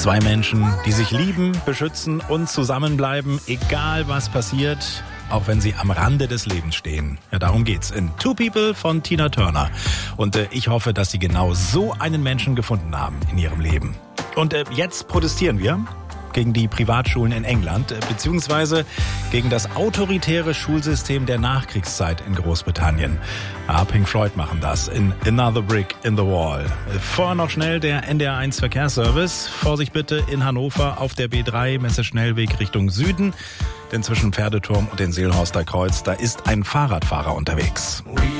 Zwei Menschen, die sich lieben, beschützen und zusammenbleiben, egal was passiert, auch wenn sie am Rande des Lebens stehen. Ja, darum geht's in Two People von Tina Turner. Und ich hoffe, dass Sie genau so einen Menschen gefunden haben in Ihrem Leben. Und jetzt protestieren wir gegen die Privatschulen in England, beziehungsweise gegen das autoritäre Schulsystem der Nachkriegszeit in Großbritannien. Pink Floyd machen das in Another Brick in the Wall. Vorher noch schnell der NDR1 Verkehrsservice. Vorsicht bitte in Hannover auf der B3 Messeschnellweg Richtung Süden. Denn zwischen Pferdeturm und den Seelhorster Kreuz, da ist ein Fahrradfahrer unterwegs.